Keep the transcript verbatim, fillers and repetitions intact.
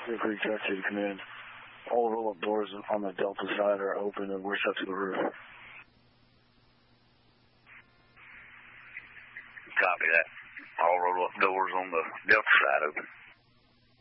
Feel free to taxi to command. All roll-up doors on the Delta side are open and we're set to the roof. Copy that. All roll-up doors on the Delta side open.